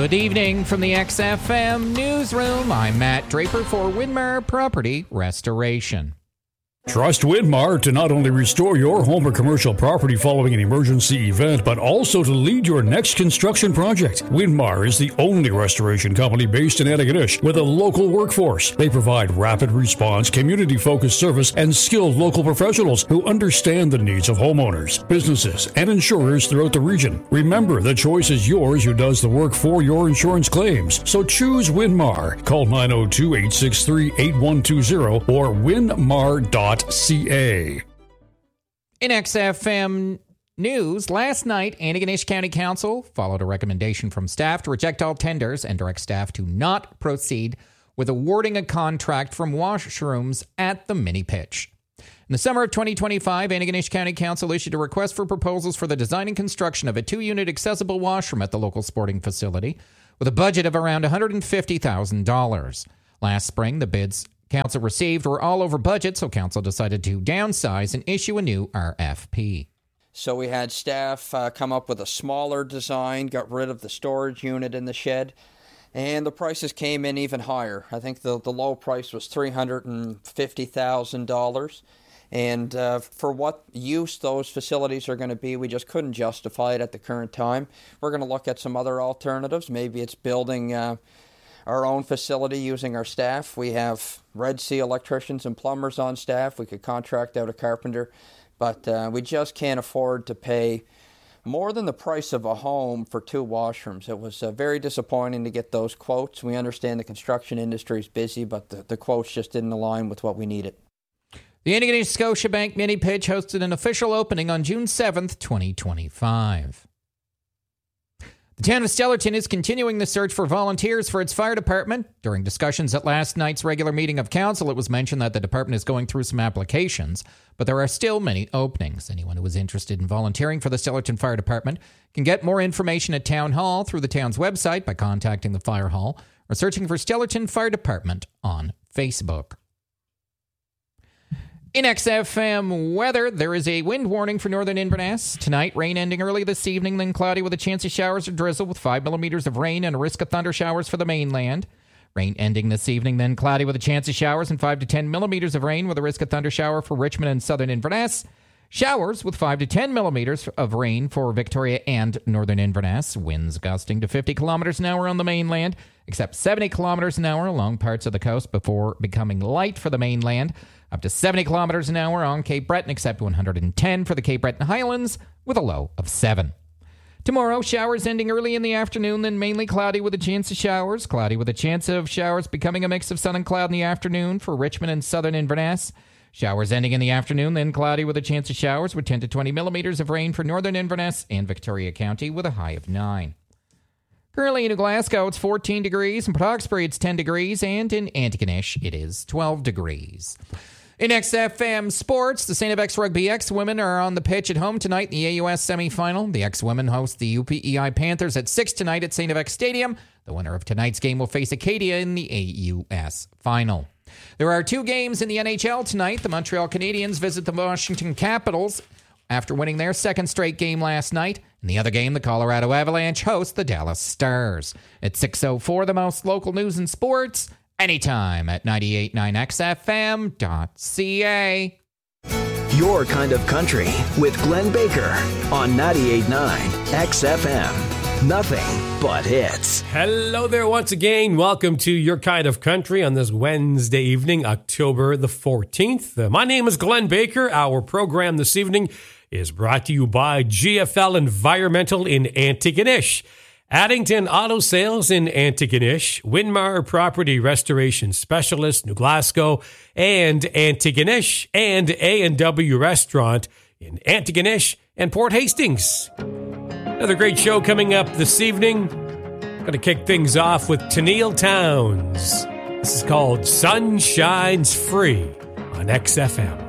Good evening from the XFM newsroom. I'm Matt Draper for Winmar Property Restoration. Trust Winmar to not only restore your home or commercial property following an emergency event, but also to lead your next construction project. Winmar is the only restoration company based in Antigonish with a local workforce. They provide rapid response, community-focused service, and skilled local professionals who understand the needs of homeowners, businesses, and insurers throughout the region. Remember, the choice is yours who does the work for your insurance claims. So choose Winmar. Call 902-863-8120 or winmar.ca. In XFM news, last night, Antigonish County Council followed a recommendation from staff to reject all tenders and direct staff to not proceed with awarding a contract from washrooms at the mini pitch. In the summer of 2025, Antigonish County Council issued a request for proposals for the design and construction of a 2-unit accessible washroom at the local sporting facility with a budget of around $150,000. Last spring, the bids Council received were all over budget, so Council decided to downsize and issue a new RFP. So we had staff come up with a smaller design, got rid of the storage unit in the shed, and the prices came in even higher. I think the low price was $350,000. And for what use those facilities are going to be, we just couldn't justify it at the current time. We're going to look at some other alternatives. Maybe it's building our own facility using our staff. We have Red Sea electricians and plumbers on staff. We could contract out a carpenter, but we just can't afford to pay more than the price of a home for 2 washrooms. It was very disappointing to get those quotes. We understand the construction industry is busy, but the quotes just didn't align with what we needed. The Antigonish Scotiabank Mini Pitch hosted an official opening on June 7th, 2025. The town of Stellarton is continuing the search for volunteers for its fire department. During discussions at last night's regular meeting of council, it was mentioned that the department is going through some applications, but there are still many openings. Anyone who is interested in volunteering for the Stellarton Fire Department can get more information at Town Hall through the town's website by contacting the Fire Hall or searching for Stellarton Fire Department on Facebook. In XFM weather, there is a wind warning for northern Inverness. Tonight, rain ending early this evening, then cloudy with a chance of showers or drizzle with 5 millimeters of rain and a risk of thunder showers for the mainland. Rain ending this evening, then cloudy with a chance of showers and 5 to 10 millimeters of rain with a risk of thunder shower for Richmond and southern Inverness. Showers with 5 to 10 millimeters of rain for Victoria and northern Inverness. Winds gusting to 50 kilometers an hour on the mainland, except 70 kilometers an hour along parts of the coast before becoming light for the mainland. Up to 70 kilometers an hour on Cape Breton, except 110 for the Cape Breton Highlands, with a low of 7. Tomorrow, showers ending early in the afternoon, then mainly cloudy with a chance of showers. Cloudy with a chance of showers becoming a mix of sun and cloud in the afternoon for Richmond and southern Inverness. Showers ending in the afternoon, then cloudy with a chance of showers with 10 to 20 millimeters of rain for northern Inverness and Victoria County with a high of 9. Currently in Glasgow, it's 14 degrees. In Port Hawkesbury, it's 10 degrees. And in Antigonish, it is 12 degrees. In XFM Sports, the St. FX Rugby X-Women are on the pitch at home tonight in the AUS semifinal. The X-Women host the UPEI Panthers at 6 tonight at St. FX Stadium. The winner of tonight's game will face Acadia in the AUS final. There are 2 games in the NHL tonight. The Montreal Canadiens visit the Washington Capitals after winning their second straight game last night. In the other game, the Colorado Avalanche host the Dallas Stars. At 6:04, the most local news and sports, anytime at 989xfm.ca. Your Kind of Country with Glenn Baker on 98.9 XFM. Nothing but hits. Hello there once again. Welcome to Your Kind of Country on this Wednesday evening, October the 14th. My name is Glenn Baker. Our program this evening is brought to you by GFL Environmental in Antigonish, Addington Auto Sales in Antigonish, Winmar Property Restoration Specialist, New Glasgow, and Antigonish, and A&W Restaurant in Antigonish and Port Hastings. Another great show coming up this evening. Going to kick things off with Tennille Towns. This is called Sun Shines Free on XFM.